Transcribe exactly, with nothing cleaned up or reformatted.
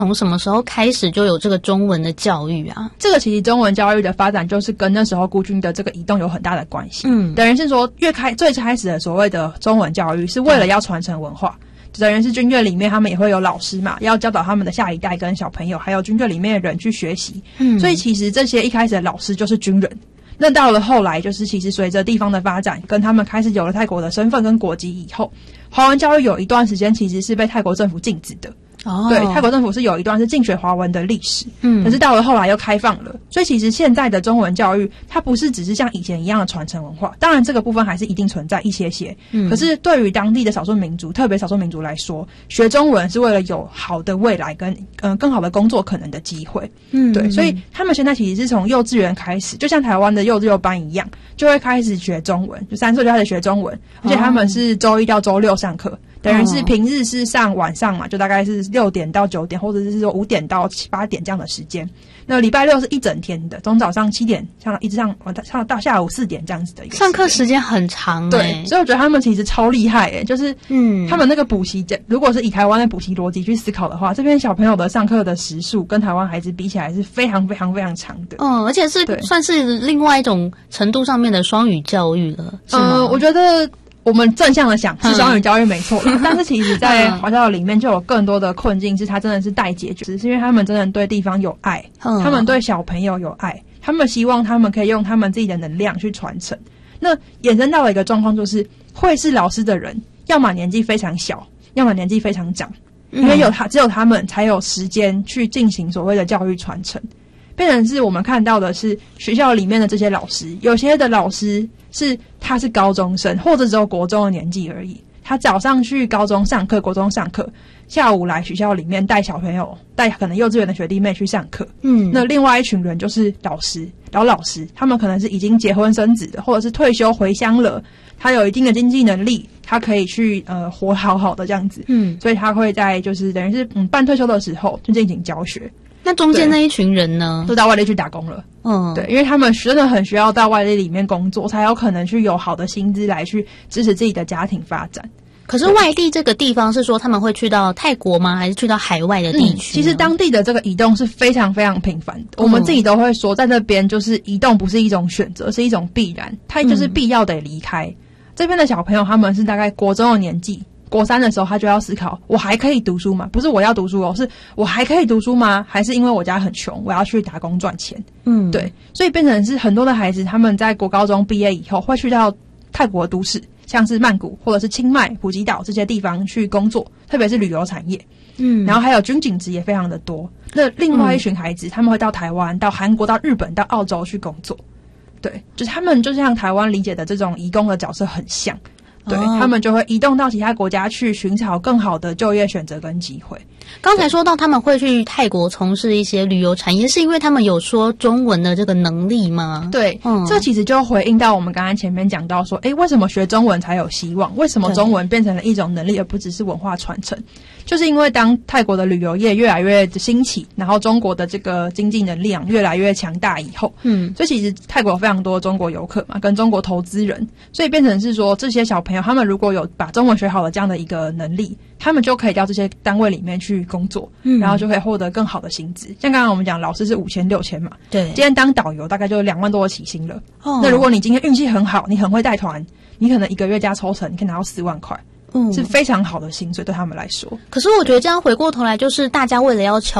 从什么时候开始就有这个中文的教育啊？ 这个其实中文教育的发展就是跟那时候孤军的这个移动有很大的关系。嗯，等于是说越开最开始的所谓的中文教育是为了要传承文化，等于是军队里面他们也会有老师嘛，要教导他们的下一代跟小朋友，还有军队里面的人去学习。嗯，所以其实这些一开始的老师就是军人。那到了后来，就是其实随着地方的发展，跟他们开始有了泰国的身份跟国籍以后，华文教育有一段时间其实是被泰国政府禁止的。哦，对，泰国政府是有一段是禁学华文的历史，嗯，可是到了后来又开放了，所以其实现在的中文教育，它不是只是像以前一样的传承文化，当然这个部分还是一定存在一些些，嗯，可是对于当地的少数民族，特别少数民族来说，学中文是为了有好的未来跟嗯、呃、更好的工作可能的机会，嗯，对，所以他们现在其实是从幼稚园开始，就像台湾的幼稚幼班一样，就会开始学中文，就三岁就开始学中文，而且他们是周一到周六上课。等于是平日是上晚上嘛，就大概是六点到九点，或者是说五点到七八点这样的时间。那礼拜六是一整天的，从早上七点上一直上上到下午四点这样子的一个上课时间很长、欸。 对，所以我觉得他们其实超厉害诶、欸，就是嗯，他们那个补习，如果是以台湾的补习逻辑去思考的话，这边小朋友的上课的时数跟台湾孩子比起来是非常非常非常长的。 嗯，而且是算是另外一种程度上面的双语教育了。嗯、呃， 我觉得。我们正向的想是双语教育没错啦、嗯、但是其实在华教里面就有更多的困境，是它真的是待解决，只是因为他们真的对地方有爱、嗯、他们对小朋友有爱，他们希望他们可以用他们自己的能量去传承。那衍生到了一个状况，就是会是老师的人要么年纪非常小，要么年纪非常长，因为有他只有他们才有时间去进行所谓的教育传承。变成是我们看到的是学校里面的这些老师，有些的老师是他是高中生或者只有国中的年纪而已，他早上去高中上课，国中上课，下午来学校里面带小朋友，带可能幼稚园的学弟妹去上课。嗯，那另外一群人就是老师，老老师，他们可能是已经结婚生子的，或者是退休回乡了，他有一定的经济能力，他可以去呃活好好的这样子。嗯，所以他会在就是等于是嗯半退休的时候就进行教学。 那中间那一群人呢， 都到外地去打工了。嗯，对，因为他们真的很需要到外地里面工作，才有可能去有好的薪资来去支持自己的家庭发展。 可是外地这个地方是说他们会去到泰国吗？还是去到海外的地区、 嗯？其实当地的这个移动是非常非常频繁的。嗯、我们自己都会说，在那边就是移动不是一种选择，是一种必然，它就是必要得离开。嗯、这边的小朋友他们是大概国中的年纪。国三的时候，他就要思考：我还可以读书吗？不是我要读书哦，是我还可以读书吗？还是因为我家很穷，我要去打工赚钱？嗯，对，所以变成是很多的孩子，他们在国高中毕业以后，会去到泰国都市，像是曼谷或者是清迈、普吉岛这些地方去工作，特别是旅游产业。嗯，然后还有军警职也非常的多。那另外一群孩子，嗯、他们会到台湾、到韩国、到日本、到澳洲去工作。对，就是他们就像台湾理解的这种移工的角色很像。对、哦、他们就会移动到其他国家去寻找更好的就业选择跟机会。 刚才说到他们会去泰国从事一些旅游产业，是因为他们有说中文的这个能力吗？ 对，嗯，这其实就回应到我们刚才前面讲到说，诶，为什么学中文才有希望？为什么中文变成了一种能力，而不只是文化传承？就是因为当泰国的旅游业越来越兴起，然后中国的这个经济能力啊越来越强大以后，嗯，所以其实泰国有非常多中国游客嘛，跟中国投资人，所以变成是说这些小朋友他们如果有把中文学好了这样的一个能力，他们就可以到这些单位里面去工作，嗯，然后就可以获得更好的薪资。像刚刚我们讲老师是五千六千嘛，对，今天当导游大概就两万多的起薪了。哦，那如果你今天运气很好，你很会带团，你可能一个月加抽成，你可以拿到四万块。嗯，是非常好的薪水对他们来说。 可是我觉得这样回过头来，就是大家为了要